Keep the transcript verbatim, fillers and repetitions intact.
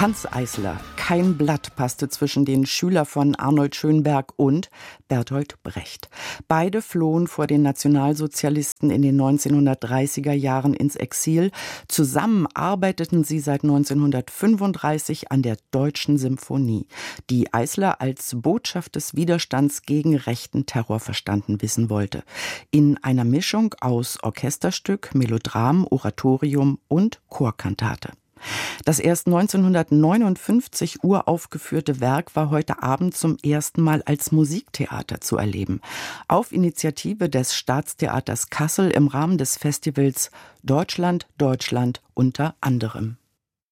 Hanns Eisler, kein Blatt passte zwischen den Schüler von Arnold Schönberg und Bertolt Brecht. Beide flohen vor den Nationalsozialisten in den neunzehnhundertdreißiger Jahren ins Exil. Zusammen arbeiteten sie seit neunzehnhundertfünfunddreißig an der Deutschen Symphonie, die Eisler als Botschaft des Widerstands gegen rechten Terror verstanden wissen wollte. In einer Mischung aus Orchesterstück, Melodram, Oratorium und Chorkantate. Das erst neunzehnhundertneunundfünfzig uraufgeführte Werk war heute Abend zum ersten Mal als Musiktheater zu erleben. Auf Initiative des Staatstheaters Kassel im Rahmen des Festivals Deutschland, Deutschland unter anderem.